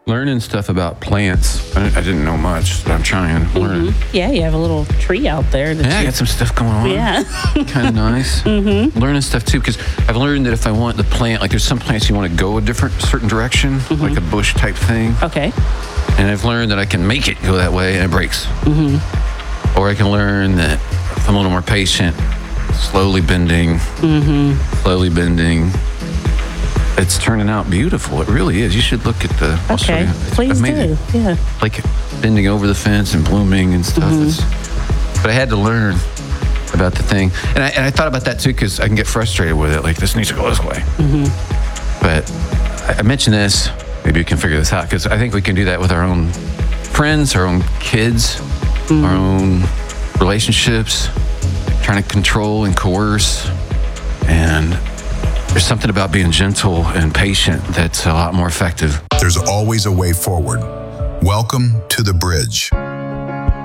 learning stuff about plants. I didn't know much, but I'm trying to learn. Yeah, you have a little tree out there. I got some stuff going on. Yeah. Kind of nice. Learning stuff too, because I've learned that if I want the plant, like there's some plants you want to go a certain direction, like a bush type thing. Okay. And I've learned that I can make it go that way and it breaks. Or I can learn that if I'm a little more patient, slowly bending, it's turning out beautiful. It really is. You should look at the... Okay, please do. Yeah. Like bending over the fence and blooming and stuff. But I had to learn about the thing. And I thought about that too, because I can get frustrated with it. Like, this needs to go this way. But I mentioned this. Maybe you can figure this out, because I think we can do that with our own friends, our own kids, our own relationships, trying to control and coerce. And there's something about being gentle and patient that's a lot more effective. There's always a way forward. Welcome to The Bridge.